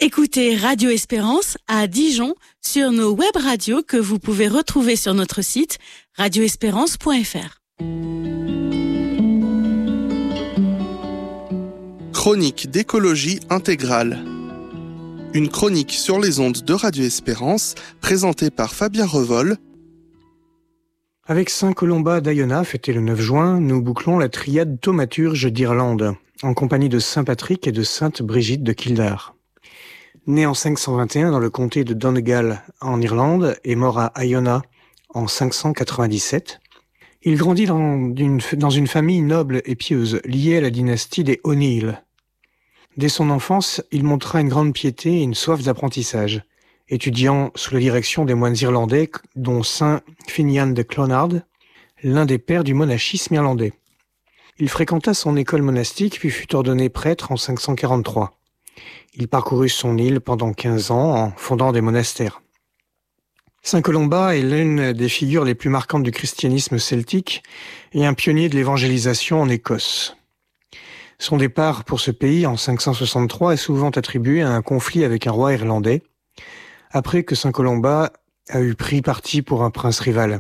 Écoutez Radio Espérance à Dijon sur nos web radios que vous pouvez retrouver sur notre site radioespérance.fr. Chronique d'écologie intégrale. Une chronique sur les ondes de Radio Espérance, présentée par Fabien Revol. Avec Saint Colomba d'Aiona, fêté le 9 juin, nous bouclons la triade thaumaturge d'Irlande, en compagnie de Saint Patrick et de Sainte Brigitte de Kildare. Né en 521 dans le comté de Donegal en Irlande et mort à Aiona en 597, il grandit dans une famille noble et pieuse liée à la dynastie des O'Neill. Dès son enfance, il montra une grande piété et une soif d'apprentissage, étudiant sous la direction des moines irlandais, dont Saint Finian de Clonard, l'un des pères du monachisme irlandais. Il fréquenta son école monastique puis fut ordonné prêtre en 543. Il parcourut son île pendant 15 ans en fondant des monastères. Saint Colomba est l'une des figures les plus marquantes du christianisme celtique et un pionnier de l'évangélisation en Écosse. Son départ pour ce pays en 563 est souvent attribué à un conflit avec un roi irlandais, après que Saint Colomba a eu pris parti pour un prince rival.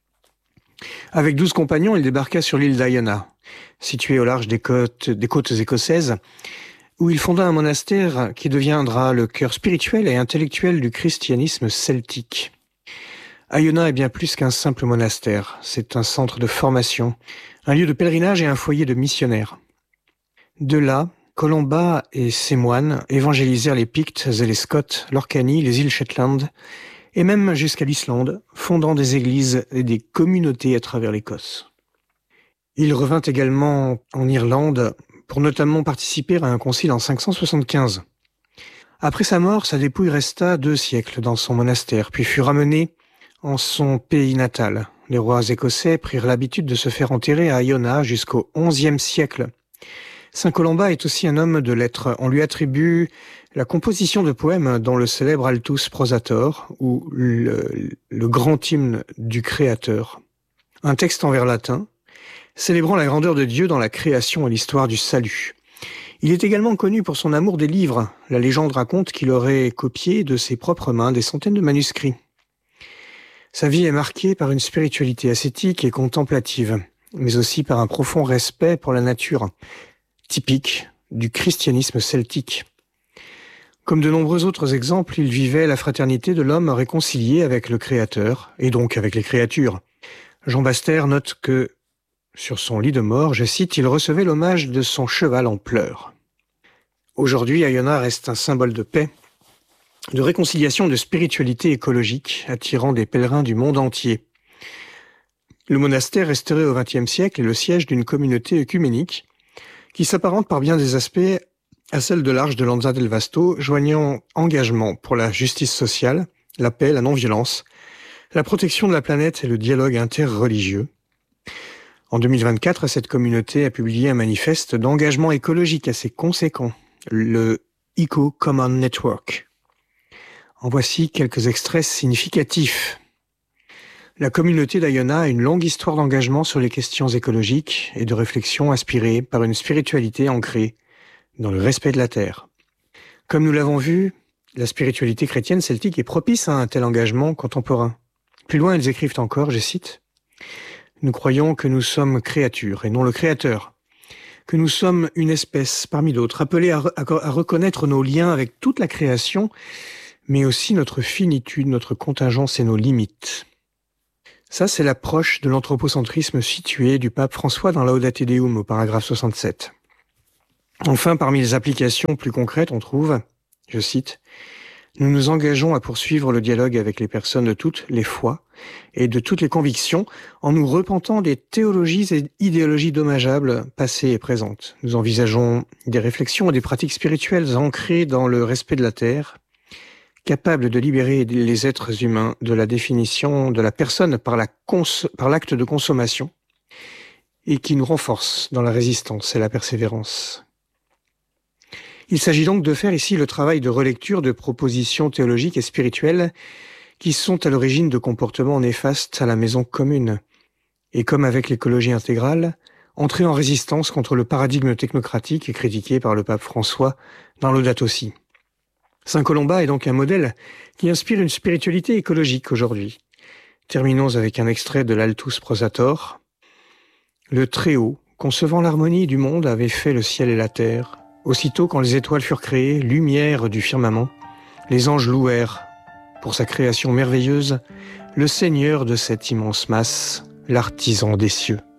Avec 12 compagnons, il débarqua sur l'île d'Aiona, située au large des côtes écossaises, où il fonda un monastère qui deviendra le cœur spirituel et intellectuel du christianisme celtique. Aiona est bien plus qu'un simple monastère, c'est un centre de formation, un lieu de pèlerinage et un foyer de missionnaires. De là, Colomba et ses moines évangélisèrent les Pictes et les Scots, l'Orcanie, les îles Shetland, et même jusqu'à l'Islande, fondant des églises et des communautés à travers l'Écosse. Il revint également en Irlande pour notamment participer à un concile en 575. Après sa mort, sa dépouille resta 2 siècles dans son monastère, puis fut ramenée en son pays natal. Les rois écossais prirent l'habitude de se faire enterrer à Aiona jusqu'au XIe siècle. Saint Colomba est aussi un homme de lettres. On lui attribue la composition de poèmes dont le célèbre Altus Prosator, ou le grand hymne du Créateur. Un texte en vers latin, célébrant la grandeur de Dieu dans la création et l'histoire du salut. Il est également connu pour son amour des livres. La légende raconte qu'il aurait copié de ses propres mains des centaines de manuscrits. Sa vie est marquée par une spiritualité ascétique et contemplative, mais aussi par un profond respect pour la nature, typique du christianisme celtique. Comme de nombreux autres exemples, il vivait la fraternité de l'homme réconcilié avec le Créateur, et donc avec les créatures. Jean Baster note que, sur son lit de mort, je cite, il recevait l'hommage de son cheval en pleurs. Aujourd'hui, Aiona reste un symbole de paix, de réconciliation, de spiritualité écologique, attirant des pèlerins du monde entier. Le monastère, restauré au XXe siècle, est le siège d'une communauté œcuménique qui s'apparente par bien des aspects à celle de l'Arche de Lanza del Vasto, joignant engagement pour la justice sociale, la paix, la non-violence, la protection de la planète et le dialogue interreligieux. En 2024, cette communauté a publié un manifeste d'engagement écologique assez conséquent, le Eco Common Network. En voici quelques extraits significatifs. La communauté d'Aiona a une longue histoire d'engagement sur les questions écologiques et de réflexion inspirée par une spiritualité ancrée dans le respect de la terre. Comme nous l'avons vu, la spiritualité chrétienne celtique est propice à un tel engagement contemporain. Plus loin, ils écrivent encore, je cite, « Nous croyons que nous sommes créatures et non le créateur, que nous sommes une espèce parmi d'autres, appelée à reconnaître nos liens avec toute la création, mais aussi notre finitude, notre contingence et nos limites. » Ça, c'est l'approche de l'anthropocentrisme situé du pape François dans Laudate Deum au paragraphe 67. Enfin, parmi les applications plus concrètes, on trouve, je cite, « Nous nous engageons à poursuivre le dialogue avec les personnes de toutes les foi et de toutes les convictions en nous repentant des théologies et idéologies dommageables passées et présentes. Nous envisageons des réflexions et des pratiques spirituelles ancrées dans le respect de la terre, capables de libérer les êtres humains de la définition de la personne par l'acte de consommation et qui nous renforcent dans la résistance et la persévérance. » Il s'agit donc de faire ici le travail de relecture de propositions théologiques et spirituelles qui sont à l'origine de comportements néfastes à la maison commune, et comme avec l'écologie intégrale, entrer en résistance contre le paradigme technocratique critiqué par le pape François dans Laudato Si. Saint Colomba est donc un modèle qui inspire une spiritualité écologique aujourd'hui. Terminons avec un extrait de l'Altus Prosator. Le Très-Haut, concevant l'harmonie du monde, avait fait le ciel et la terre. Aussitôt, quand les étoiles furent créées, lumière du firmament, les anges louèrent, pour sa création merveilleuse, le Seigneur de cette immense masse, l'artisan des cieux.